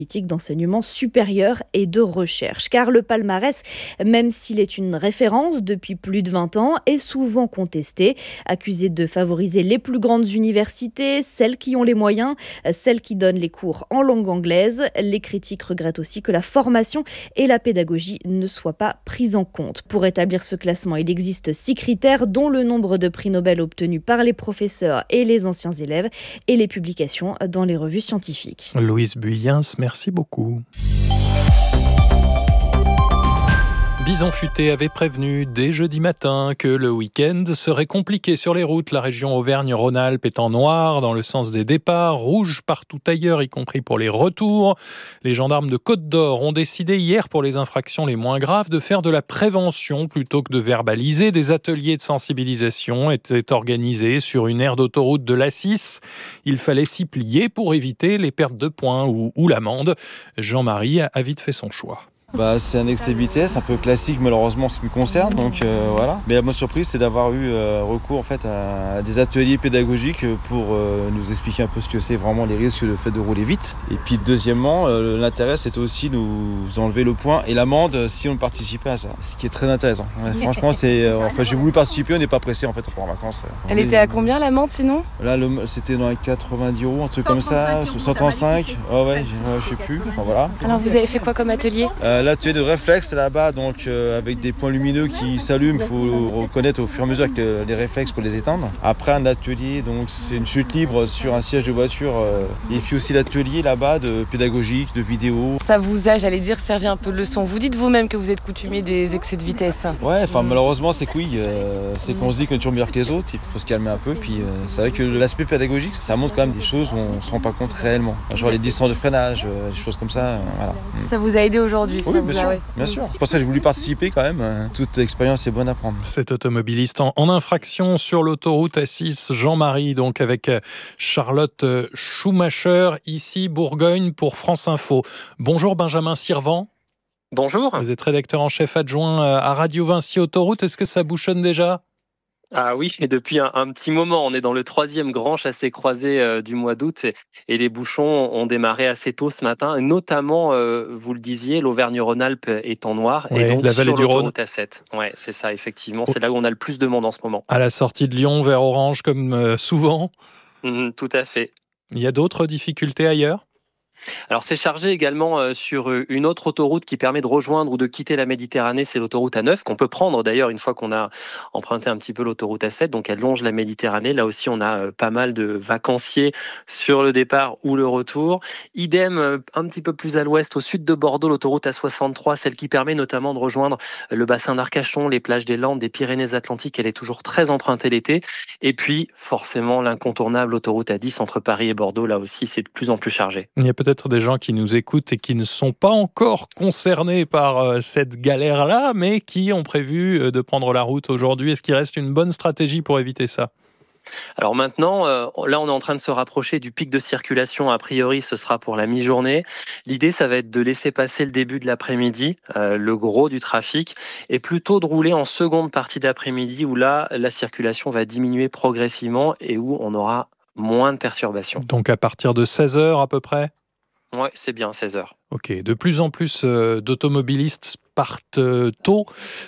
politique d'enseignement supérieur et de recherche. Car le palmarès, même s'il est une référence depuis plus de 20 ans, est souvent contesté, accusé de favoriser les plus grandes universités, celles qui ont les moyens, celles qui donnent les cours en langue anglaise. Les critiques regrettent aussi que la formation et la pédagogie ne soient pas prises en compte. Pour établir ce classement, il existe 6 critères, dont le nombre de prix Nobel obtenus par les professeurs et les anciens élèves et les publications dans les revues scientifiques. Louise Buyens, merci beaucoup. Bison Futé avait prévenu dès jeudi matin que le week-end serait compliqué sur les routes. La région Auvergne-Rhône-Alpes est en noir dans le sens des départs, rouge partout ailleurs, y compris pour les retours. Les gendarmes de Côte-d'Or ont décidé hier, pour les infractions les moins graves, de faire de la prévention plutôt que de verbaliser. Des ateliers de sensibilisation étaient organisés sur une aire d'autoroute de l'A6. Il fallait s'y plier pour éviter les pertes de points ou l'amende. Jean-Marie a vite fait son choix. C'est un excès de vitesse, un peu classique malheureusement en ce qui me concerne, donc voilà. Mais la bonne surprise, c'est d'avoir eu recours en fait à des ateliers pédagogiques pour nous expliquer un peu ce que c'est vraiment les risques le fait de rouler vite. Et puis deuxièmement, l'intérêt c'était aussi nous enlever le point et l'amende si on participait à ça, ce qui est très intéressant. Ouais, franchement, j'ai voulu participer, on n'est pas pressé en fait pour en vacances. Elle était à combien l'amende sinon ? Là, c'était dans les 90 €, un truc comme ça, 135. Je sais plus. Enfin, voilà. Alors vous avez fait quoi comme atelier ? L'atelier de réflexe là-bas, donc avec des points lumineux qui s'allument, il faut reconnaître au fur et à mesure avec les réflexes pour les éteindre. Après un atelier, donc c'est une chute libre sur un siège de voiture, et puis aussi l'atelier là-bas de pédagogique, de vidéo. Ça vous a, j'allais dire, servi un peu de leçon. Vous dites vous-même que vous êtes coutumier des excès de vitesse. Ouais, malheureusement c'est que oui, c'est qu'on se dit qu'on est toujours meilleur que les autres, il faut se calmer un peu. Puis c'est vrai que l'aspect pédagogique, ça montre quand même des choses où on se rend pas compte réellement. Genre les distances de freinage, des choses comme ça, voilà. Ça vous a aidé aujourd'hui ? Oui, bien sûr. C'est pour ça que j'ai voulu participer quand même. Toute expérience est bonne à prendre. Cet automobiliste en infraction sur l'autoroute A6, Jean-Marie, donc avec Charlotte Schumacher, ici Bourgogne pour France Info. Bonjour Benjamin Sirvent. Bonjour. Vous êtes rédacteur en chef adjoint à Radio Vinci Autoroute. Est-ce que ça bouchonne déjà ? Ah oui, et depuis un petit moment, on est dans le 3e grand chassé-croisé du mois d'août et les bouchons ont démarré assez tôt ce matin, notamment, vous le disiez, l'Auvergne-Rhône-Alpes est en noir, ouais, et donc la vallée sur du Rhône. l'autoroute A7. Ouais, c'est ça, effectivement, c'est là où on a le plus de monde en ce moment. À la sortie de Lyon vers Orange, comme souvent. Tout à fait. Il y a d'autres difficultés ailleurs ? Alors c'est chargé également sur une autre autoroute qui permet de rejoindre ou de quitter la Méditerranée, c'est l'autoroute A9 qu'on peut prendre d'ailleurs une fois qu'on a emprunté un petit peu l'autoroute A7, donc elle longe la Méditerranée. Là aussi on a pas mal de vacanciers sur le départ ou le retour. Idem un petit peu plus à l'ouest, au sud de Bordeaux, l'autoroute A63, celle qui permet notamment de rejoindre le bassin d'Arcachon, les plages des Landes, des Pyrénées-Atlantiques, elle est toujours très empruntée l'été. Et puis forcément l'incontournable autoroute A10 entre Paris et Bordeaux, là aussi c'est de plus en plus chargé. Il y a peut-être des gens qui nous écoutent et qui ne sont pas encore concernés par cette galère-là, mais qui ont prévu de prendre la route aujourd'hui. Est-ce qu'il reste une bonne stratégie pour éviter ça ? Alors maintenant, là on est en train de se rapprocher du pic de circulation. A priori, ce sera pour la mi-journée. L'idée, ça va être de laisser passer le début de l'après-midi, le gros du trafic, et plutôt de rouler en seconde partie d'après-midi où là, la circulation va diminuer progressivement et où on aura moins de perturbations. Donc à partir de 16h à peu près ? Ouais, c'est bien, 16h. Ok, de plus en plus d'automobilistes partent tôt,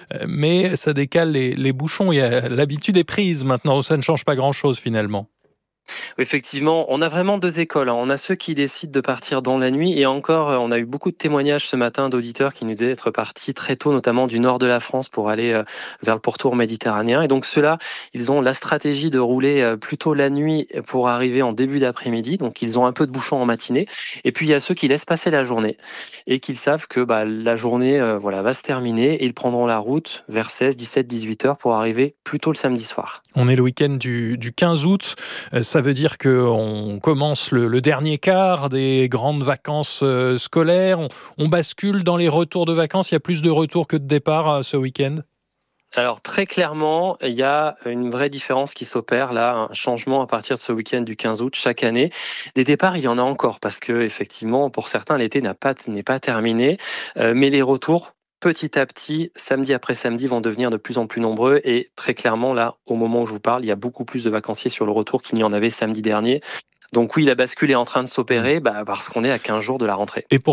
mais ça décale les bouchons. L'habitude est prise maintenant, ça ne change pas grand-chose finalement. Effectivement, on a vraiment 2 écoles. On a ceux qui décident de partir dans la nuit et encore, on a eu beaucoup de témoignages ce matin d'auditeurs qui nous disaient être partis très tôt, notamment du nord de la France pour aller vers le pourtour méditerranéen. Et donc ceux-là, ils ont la stratégie de rouler plutôt la nuit pour arriver en début d'après-midi. Donc ils ont un peu de bouchons en matinée. Et puis il y a ceux qui laissent passer la journée et qui savent que la journée va se terminer et ils prendront la route vers 16, 17, 18 heures pour arriver plutôt le samedi soir. On est le week-end du 15 août. Ça veut dire qu'on commence le dernier quart des grandes vacances scolaires. On bascule dans les retours de vacances. Il y a plus de retours que de départs ce week-end ? Alors très clairement, il y a une vraie différence qui s'opère là, un changement à partir de ce week-end du 15 août chaque année. Des départs, il y en a encore parce que effectivement, pour certains, l'été n'est pas terminé, mais les retours, petit à petit, samedi après samedi, vont devenir de plus en plus nombreux et très clairement là, au moment où je vous parle, il y a beaucoup plus de vacanciers sur le retour qu'il n'y en avait samedi dernier. Donc oui, la bascule est en train de s'opérer parce qu'on est à 15 jours de la rentrée. Et pour